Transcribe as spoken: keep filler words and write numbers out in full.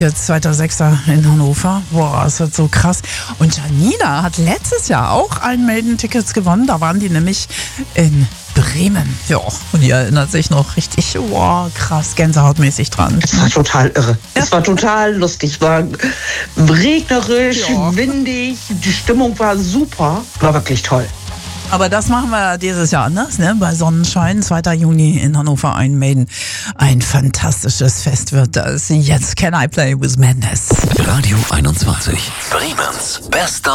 Jetzt zweiter Sechster in Hannover. Boah, ist das so krass. Und Janina hat letztes Jahr auch ein Maiden-Tickets gewonnen. Da waren die nämlich in Bremen. Ja, und ihr erinnert sich noch richtig, boah, krass, gänsehautmäßig dran. Es war total irre. Es war total lustig. War regnerisch, Ja. windig. Die Stimmung war super. War wirklich toll. Aber das machen wir dieses Jahr anders, ne? Bei Sonnenschein, zweiter Juni in Hannover, ein Maiden. Ein fantastisches Fest wird das. Jetzt Can I Play with Madness? Radio einundzwanzig. Bremens bester